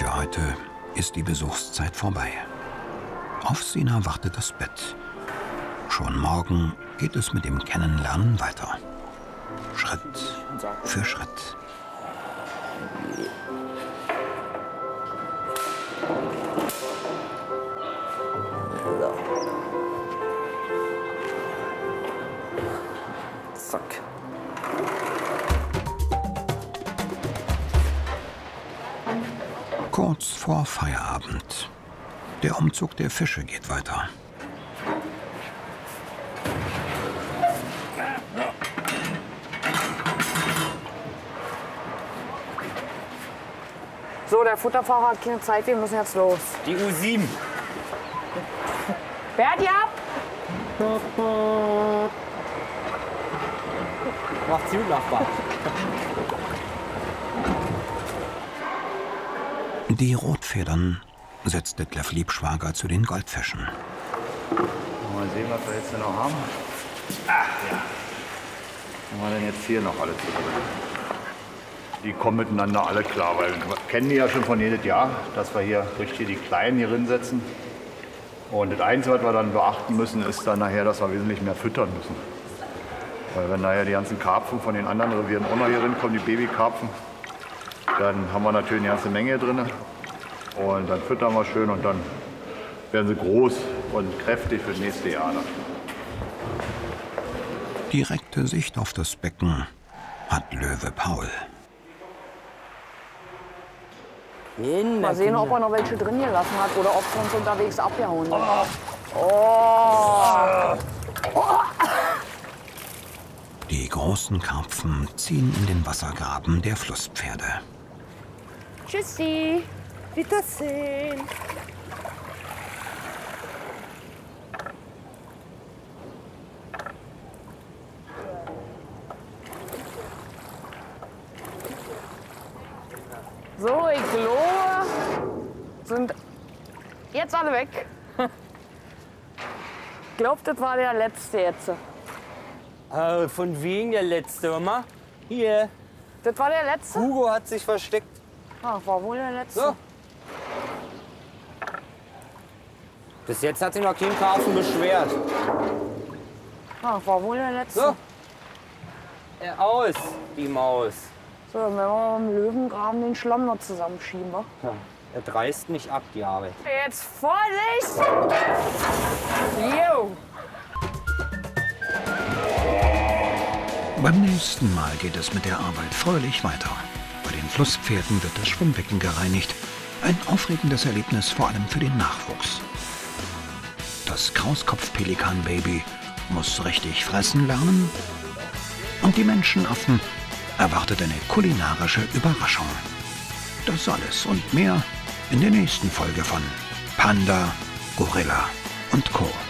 Für heute ist die Besuchszeit vorbei. Auf Sina wartet das Bett. Schon morgen geht es mit dem Kennenlernen weiter. Schritt für Schritt. Zack. Kurz vor Feierabend. Der Umzug der Fische geht weiter. So, der Futterfahrer hat keine Zeit, wir müssen jetzt los. Die U7. Berti ab! Macht's gut, Nachbar. Die Rotfedern setzt Detlef Liebschwager zu den Goldfischen. Mal sehen, was wir jetzt noch haben. Ach ja. Was haben wir denn jetzt hier noch alle zu drin? Die kommen miteinander alle klar, weil wir kennen die ja schon von jedes Jahr, dass wir hier richtig die Kleinen hier hinsetzen. Und das Einzige, was wir dann beachten müssen, ist dann nachher, dass wir wesentlich mehr füttern müssen. Weil wenn nachher die ganzen Karpfen von den anderen Revieren auch noch hier hinkommen, die Babykarpfen, dann haben wir natürlich eine ganze Menge drin. Und dann füttern wir schön und dann werden sie groß und kräftig für das nächste Jahr. Direkte Sicht auf das Becken hat Löwe Paul. Mal sehen, ob er noch welche drin gelassen hat oder ob er uns unterwegs abgehauen hat. Oh. Die großen Karpfen ziehen in den Wassergraben der Flusspferde. Tschüssi. Wiedersehen. So, ich glaube, sind jetzt alle weg. Ich glaube, das war der letzte jetzt. Von wegen der letzte, Mama? Hier. Das war der letzte? Hugo hat sich versteckt. Ach, war wohl der letzte. So. Bis jetzt hat sich noch kein Karpfen beschwert. Ach, war wohl der letzte. So. Aus, die Maus. So, dann werden wir im Löwengraben den Schlamm noch zusammenschieben, wa? Ja, er dreist nicht ab, die Arbeit. Jetzt Vorsicht! Jo! Beim nächsten Mal geht es mit der Arbeit fröhlich weiter. Bei den Flusspferden wird das Schwimmbecken gereinigt. Ein aufregendes Erlebnis, vor allem für den Nachwuchs. Das Krauskopf-Pelikan-Baby muss richtig fressen lernen. Und die Menschenaffen erwartet eine kulinarische Überraschung. Das alles und mehr in der nächsten Folge von Panda, Gorilla und Co.